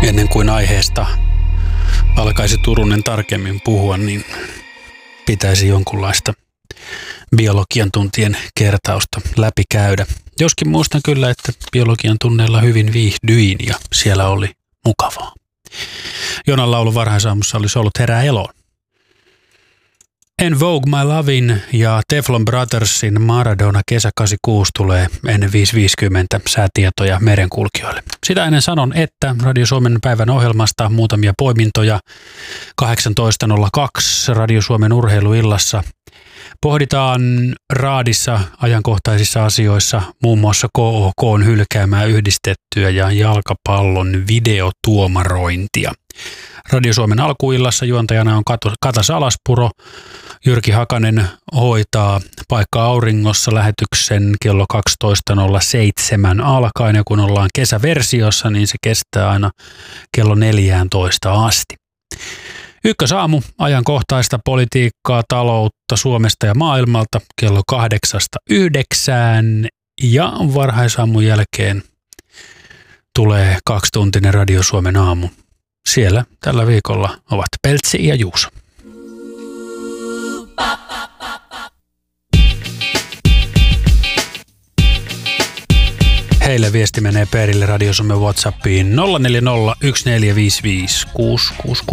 ennen kuin aiheesta alkaisi Turunen tarkemmin puhua, niin pitäisi jonkunlaista biologian tuntien kertausta läpikäydä. Joskin muistan kyllä, että biologian tunneilla hyvin viihdyin ja siellä oli mukavaa. Jonan laulu varhaisaamussa olisi ollut Herää eloon. En Vogue My Lovin ja Teflon Brothersin Maradona kesä 86 tulee ennen 5.50 säätietoja merenkulkijoille. Sitä ennen sanon, että Radio Suomen päivän ohjelmasta muutamia poimintoja 18.02 Radio Suomen urheiluillassa. Pohditaan raadissa ajankohtaisissa asioissa muun muassa KOK:n hylkäämää yhdistettyä ja jalkapallon videotuomarointia. Radio Suomen alkuillassa juontajana on Kata Salaspuro. Jyrki Hakanen hoitaa Paikka auringossa lähetyksen kello 12.07 alkaen, ja kun ollaan kesäversiossa, niin se kestää aina kello 14 asti. Ykkösaamu, ajankohtaista politiikkaa, taloutta Suomesta ja maailmalta kello 8-9, ja varhaisaamun jälkeen tulee 2-tuntinen Radio Suomen aamu. Siellä tällä viikolla ovat Peltsi ja Juuso. Heille viesti menee perille Radio Suomen WhatsAppiin 040 1455 666.